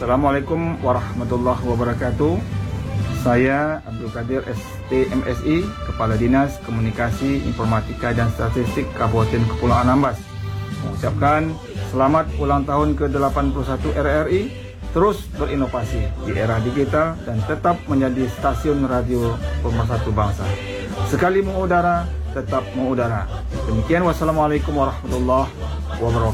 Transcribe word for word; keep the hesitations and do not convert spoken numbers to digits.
Assalamualaikum warahmatullahi wabarakatuh. Saya Abdul Qadir S T M S I, Kepala Dinas Komunikasi Informatika dan Statistik Kabupaten Kepulauan Anambas, mengucapkan selamat ulang tahun ke delapan puluh satu R R I. Terus berinovasi di era digital dan tetap menjadi stasiun radio pemersatu bangsa. Sekali mengudara, tetap mengudara. Demikian, wassalamualaikum warahmatullahi wabarakatuh.